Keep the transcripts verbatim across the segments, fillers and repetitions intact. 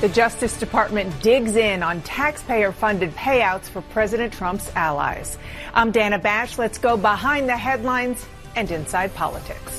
The Justice Department digs in on taxpayer-funded payouts for President Trump's allies. I'm Dana Bash. Let's go behind the headlines and inside politics.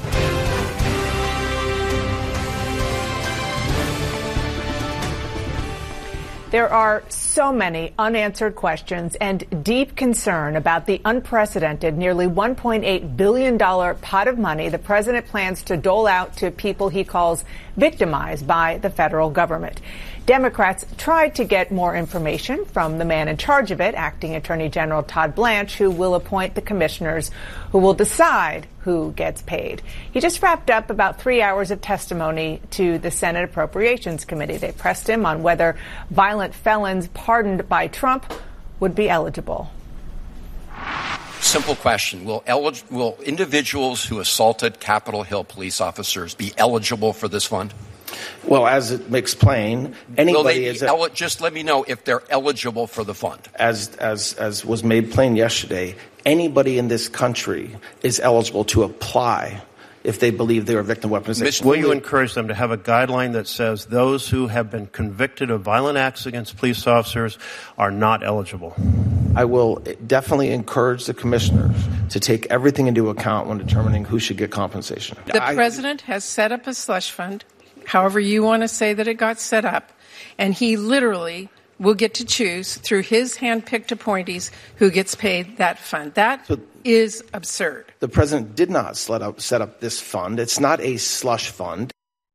There are so many unanswered questions and deep concern about the unprecedented nearly one point eight billion dollars pot of money the president plans to dole out to people he calls victimized by the federal government. Democrats tried to get more information from the man in charge of it, Acting Attorney General Todd Blanche, who will appoint the commissioners who will decide who gets paid. He just wrapped up about three hours of testimony to the Senate Appropriations Committee. They pressed him on whether violent felons pardoned by Trump would be eligible. Simple question. Will, elig- will individuals who assaulted Capitol Hill police officers be eligible for this fund? Well, as it makes plain, anybody is el- just let me know if they're eligible for the fund. As as as was made plain yesterday, anybody in this country is eligible to apply if they believe they are victim of weaponization. Will you encourage them to have a guideline that says those who have been convicted of violent acts against police officers are not eligible? I will definitely encourage the commissioners to take everything into account when determining who should get compensation. The I, president has set up a slush fund, however you want to say that it got set up, and he literally will get to choose through his hand-picked appointees who gets paid that fund. That so is absurd. The president did not set up, set up this fund. It's not a slush fund.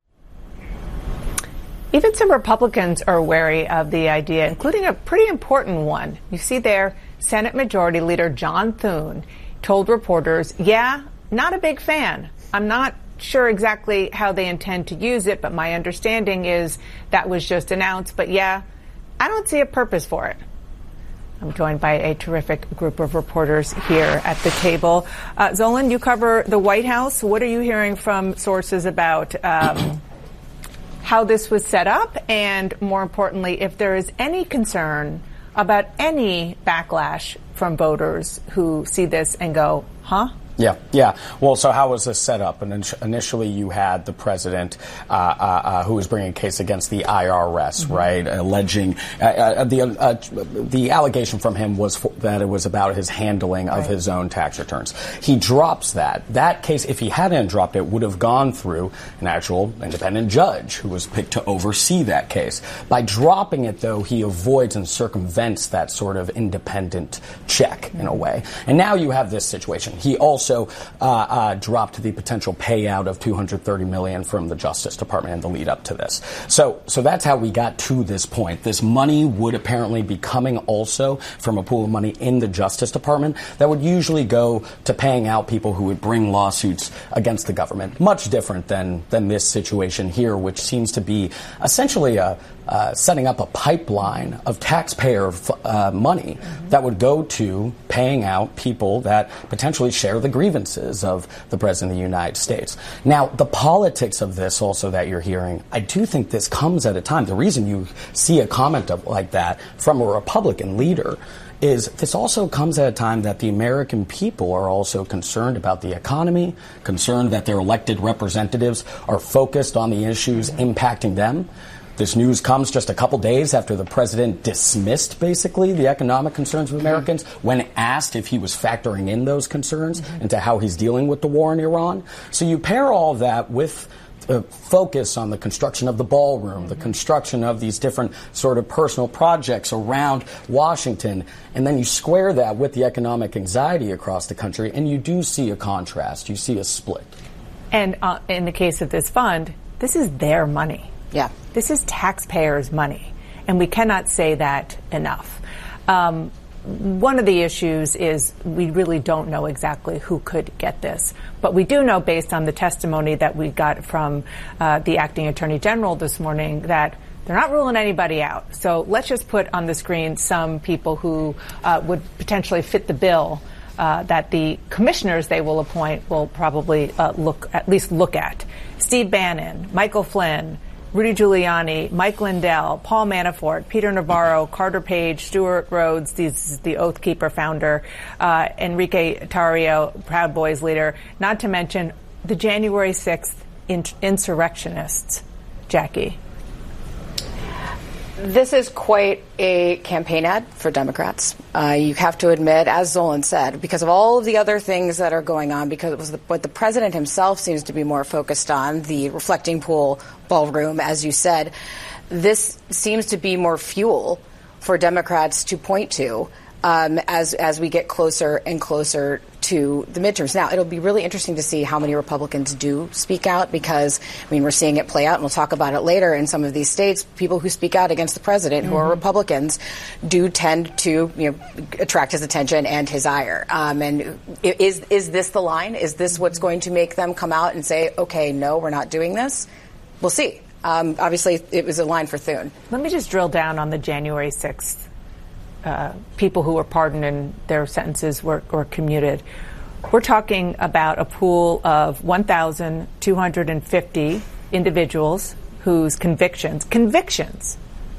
Even some Republicans are wary of the idea, including a pretty important one. You see there, Senate Majority Leader John Thune told reporters, yeah, not a big fan. I'm not sure exactly how they intend to use it, but my understanding is that was just announced. But yeah, I don't see a purpose for it. I'm joined by a terrific group of reporters here at the table. Uh, Zolan, you cover the White House. What are you hearing from sources about um, how this was set up? And more importantly, if there is any concern about any backlash from voters who see this and go, huh? Yeah, yeah. Well, so how was this set up? And initially you had the president uh, uh, uh, who was bringing a case against the I R S, mm-hmm. right, alleging uh, uh, the uh, the allegation from him was for, that it was about his handling of right. his own tax returns. He drops that. That case, if he hadn't dropped it, would have gone through an actual independent judge who was picked to oversee that case. By dropping it, though, he avoids and circumvents that sort of independent check mm-hmm. in a way. And now you have this situation. He also Also, uh, uh, dropped the potential payout of two hundred thirty million dollars from the Justice Department in the lead up to this. So, so that's how we got to this point. This money would apparently be coming also from a pool of money in the Justice Department that would usually go to paying out people who would bring lawsuits against the government. Much different than than this situation here, which seems to be essentially a Uh, setting up a pipeline of taxpayer uh, money mm-hmm. that would go to paying out people that potentially share the grievances of the President of the United States. Now, the politics of this also that you're hearing, I do think this comes at a time. The reason you see a comment of, like that from a Republican leader is this also comes at a time that the American people are also concerned about the economy, concerned that their elected representatives are focused on the issues impacting them. This news comes just a couple days after the president dismissed, basically, the economic concerns of Americans when asked if he was factoring in those concerns mm-hmm. into how he's dealing with the war in Iran. So you pair all of that with a focus on the construction of the ballroom, the construction of these different sort of personal projects around Washington, and then you square that with the economic anxiety across the country, and you do see a contrast. You see a split. And uh, in the case of this fund, this is their money. Yeah. This is taxpayers' money, and we cannot say that enough. Um, one of the issues is we really don't know exactly who could get this, but we do know based on the testimony that we got from uh, the acting attorney general this morning that they're not ruling anybody out. So let's just put on the screen some people who uh, would potentially fit the bill uh, that the commissioners they will appoint will probably uh, look at least look at. Steve Bannon, Michael Flynn, Rudy Giuliani, Mike Lindell, Paul Manafort, Peter Navarro, Carter Page, Stuart Rhodes, these, the Oath Keeper founder, uh, Enrique Tarrio, Proud Boys leader, not to mention the January sixth in- insurrectionists. Jackie. This is quite a campaign ad for Democrats. Uh, you have to admit, as Zolan said, because of all of the other things that are going on, because it was the, what the president himself seems to be more focused on, the reflecting pool ballroom, as you said, this seems to be more fuel for Democrats to point to um, as as we get closer and closer to the midterms. Now, it'll be really interesting to see how many Republicans do speak out because, I mean, we're seeing it play out, and we'll talk about it later in some of these states. People who speak out against the president, mm-hmm. who are Republicans, do tend to, you know, attract his attention and his ire. Um, and is is this the line? Is this what's going to make them come out and say, okay, no, we're not doing this? We'll see. Um, obviously, it was a line for Thune. Let me just drill down on the January sixth. Uh, people who were pardoned and their sentences were, were commuted. We're talking about a pool of one thousand two hundred fifty individuals whose convictions, convictions,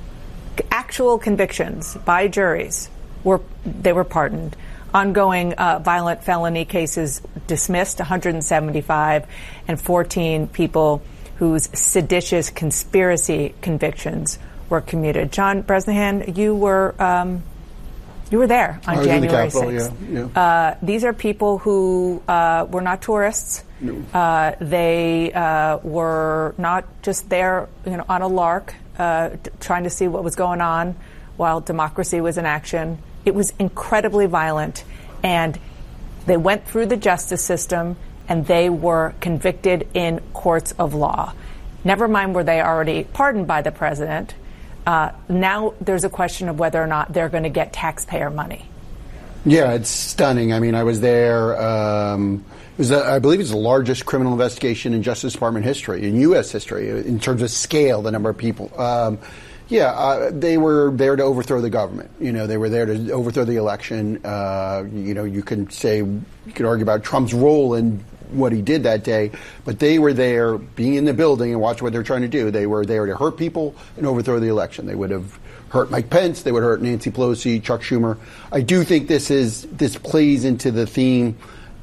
actual convictions by juries, were they were pardoned. Ongoing uh, violent felony cases dismissed, one hundred seventy-five, and fourteen people whose seditious conspiracy convictions were commuted. John Bresnahan, you were um, you were there on January sixth. Yeah, yeah. Uh, these are people who uh, were not tourists. No. Uh, they uh, were not just there, you know, on a lark, uh, t- trying to see what was going on while democracy was in action. It was incredibly violent, and they went through the justice system, and they were convicted in courts of law. Never mind were they already pardoned by the president. Uh, now there's a question of whether or not they're going to get taxpayer money. Yeah, it's stunning. I mean, I was there. Um, it was, a, I believe, it's the largest criminal investigation in Justice Department history, in U S history, in terms of scale, the number of people. Um, yeah, uh, they were there to overthrow the government. You know, they were there to overthrow the election. Uh, you know, you can say, you could argue about Trump's role in what he did that day, but they were there being in the building and watch what they're trying to do. They were there to hurt people and overthrow the election. They would have hurt Mike Pence. They would hurt Nancy Pelosi, Chuck Schumer. I do think this is this plays into the theme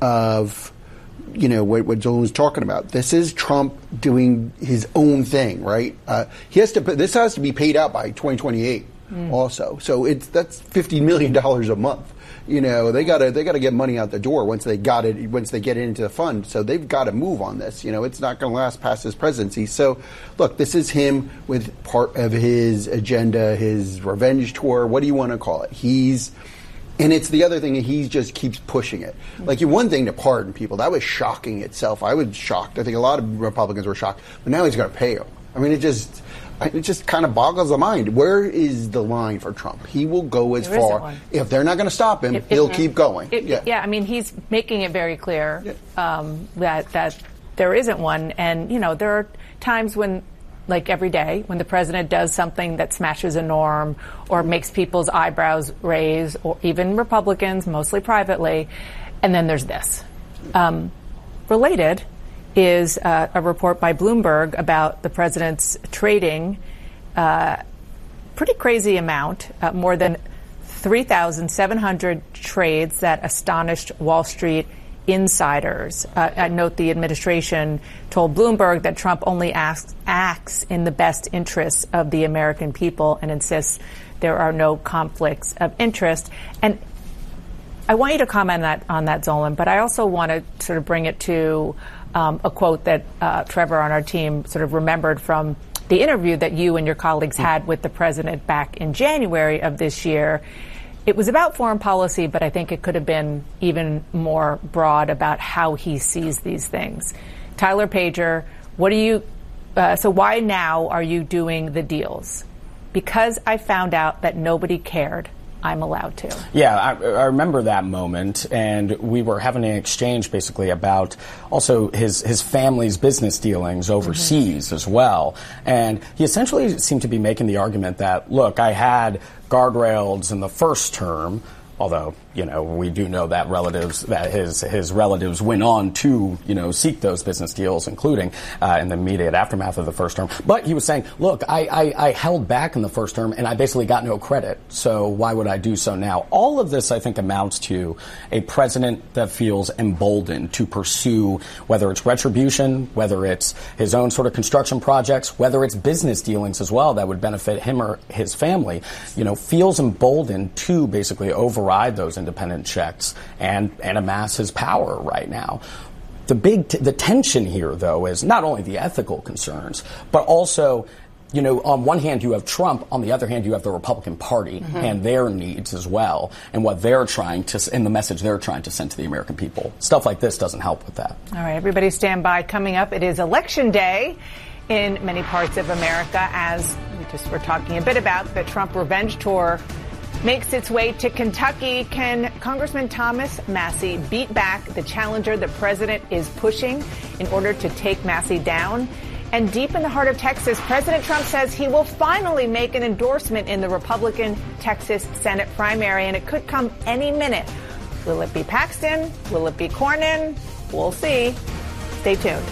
of, you know, what, what Zolan was talking about. This is Trump doing his own thing, right? Uh, he has to. This has to be paid out by twenty twenty-eight, mm. also. So it's that's fifty million dollars a month. You know, they gotta they gotta get money out the door once they got it once they get it into the fund. So they've got to move on this. You know, it's not going to last past his presidency. So, look, this is him with part of his agenda, his revenge tour. What do you want to call it? He's, and it's the other thing. He just keeps pushing it. Like, one thing to pardon people, that was shocking itself. I was shocked. I think a lot of Republicans were shocked. But now he's going to pay them. I mean, it just. It just kind of boggles the mind. Where is the line for Trump? He will go as there far. If they're not going to stop him, it, he'll it, keep going. It, yeah. yeah, I mean, he's making it very clear yeah. um, that that there isn't one. And, you know, there are times when, like every day, when the president does something that smashes a norm or makes people's eyebrows raise, or even Republicans, mostly privately. And then there's this. Um, related is uh, a report by Bloomberg about the president's trading uh, pretty crazy amount, uh, more than three thousand seven hundred trades that astonished Wall Street insiders. Uh, I note the administration told Bloomberg that Trump only acts, acts in the best interests of the American people and insists there are no conflicts of interest. And I want you to comment on that, on that, Zolan, but I also want to sort of bring it to Um, a quote that uh, Trevor on our team sort of remembered from the interview that you and your colleagues had with the president back in January of this year. It was about foreign policy, but I think it could have been even more broad about how he sees these things. Tyler Pager, what do you, uh, so why now are you doing the deals? Because I found out that nobody cared. I'm allowed to. Yeah, I, I remember that moment, and we were having an exchange basically about also his his family's business dealings overseas mm-hmm. as well. And he essentially seemed to be making the argument that, look, I had guardrails in the first term, although you know, we do know that relatives, that his his relatives went on to, you know, seek those business deals, including uh, in the immediate aftermath of the first term. But he was saying, look, I, I, I held back in the first term and I basically got no credit. So why would I do so now? All of this, I think, amounts to a president that feels emboldened to pursue, whether it's retribution, whether it's his own sort of construction projects, whether it's business dealings as well that would benefit him or his family, you know, feels emboldened to basically override those independent checks and, and amass his power right now. The big, t- the tension here, though, is not only the ethical concerns, but also, you know, on one hand you have Trump, on the other hand you have the Republican Party mm-hmm. and their needs as well, and what they're trying to, and the message they're trying to send to the American people. Stuff like this doesn't help with that. All right, everybody stand by. Coming up, it is Election Day in many parts of America, as we just were talking a bit about. The Trump revenge tour makes its way to Kentucky. Can Congressman Thomas Massie beat back the challenger the president is pushing in order to take Massie down? And deep in the heart of Texas, President Trump says he will finally make an endorsement in the Republican Texas Senate primary, and it could come any minute. Will it be Paxton? Will it be Cornyn? We'll see. Stay tuned.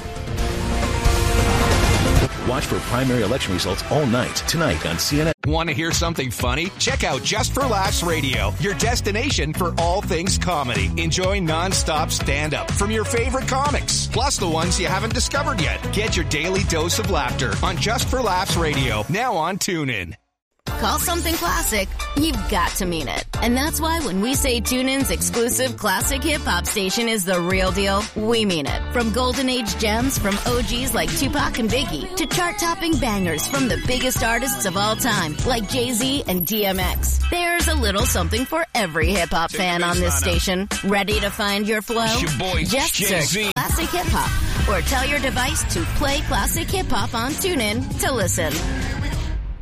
Watch for primary election results all night, tonight on C N N. Want to hear something funny? Check out Just for Laughs Radio, your destination for all things comedy. Enjoy nonstop stand-up from your favorite comics, plus the ones you haven't discovered yet. Get your daily dose of laughter on Just for Laughs Radio, now on TuneIn. Call something classic, you've got to mean it. And that's why when we say TuneIn's exclusive classic hip-hop station is the real deal, we mean it. From golden age gems from O Gs like Tupac and Biggie to chart-topping bangers from the biggest artists of all time like Jay-Z and D M X. There's a little something for every hip-hop fan on this station. Ready to find your flow? Your boy, Just Jay-Z. search Classic Hip Hop or tell your device to play Classic Hip Hop on TuneIn to listen.